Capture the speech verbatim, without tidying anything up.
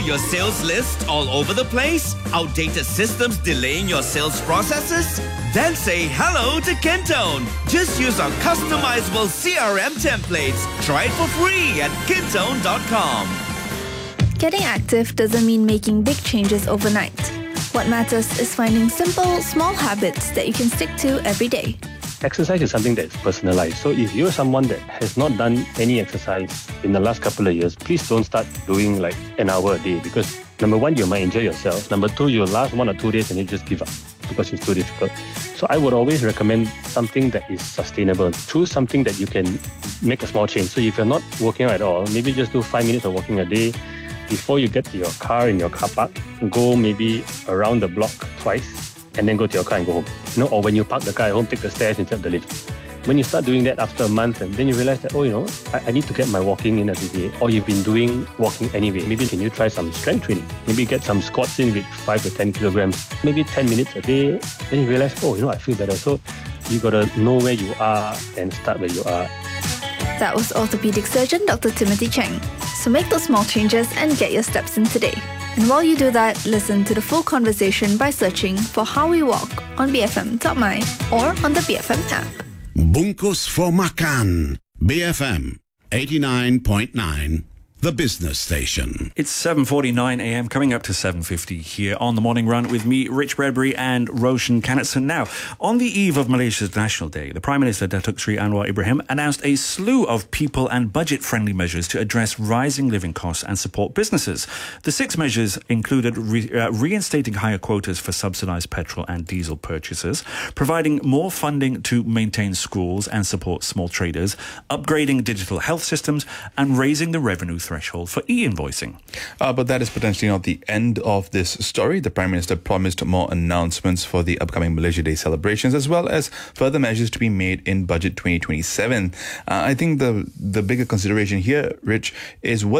your sales list all over the place? Outdated systems delaying your sales processes? Then say hello to Kintone. Just use our customizable C R M templates. Try it for free at kintone dot com. Getting active doesn't mean making big changes overnight. What matters is finding simple, small habits that you can stick to every day. Exercise is something that's personalized. So if you're someone that has not done any exercise in the last couple of years, please don't start doing like an hour a day, because number one, you might injure yourself. Number two, you'll last one or two days and you just give up because it's too difficult. So I would always recommend something that is sustainable. Choose something that you can make a small change. So if you're not working out at all, maybe just do five minutes of walking a day. Before you get to your car in your car park, go maybe around the block twice, and then go to your car and go home. You know, or when you park the car at home, take the stairs instead of the lift. When you start doing that after a month, and then you realize that, oh, you know, I, I need to get my walking in every day. Or you've been doing walking anyway. Maybe can you try some strength training? Maybe get some squats in with five to ten kilograms. Maybe ten minutes a day. Then you realize, oh, you know, I feel better. So you got to know where you are and start where you are. That was orthopedic surgeon Doctor Timothy Cheng. So make those small changes and get your steps in today. And while you do that, listen to the full conversation by searching for How We Walk on B F M dot my or on the B F M app. Bungkus for Makan. B F M eighty-nine point nine. The business station. It's seven forty-nine a m, coming up to seven fifty here on The Morning Run with me, Rich Bradbury and Roshan Kannetson. Now, on the eve of Malaysia's National Day, the Prime Minister Datuk Seri Anwar Ibrahim announced a slew of people and budget-friendly measures to address rising living costs and support businesses. The six measures included re- uh, reinstating higher quotas for subsidised petrol and diesel purchases, providing more funding to maintain schools and support small traders, upgrading digital health systems, and raising the revenue threshold threshold for e-invoicing. Uh, but that is potentially not the end of this story. The Prime Minister promised more announcements for the upcoming Malaysia Day celebrations, as well as further measures to be made in Budget twenty twenty-seven. Uh, I think the, the bigger consideration here, Rich, is what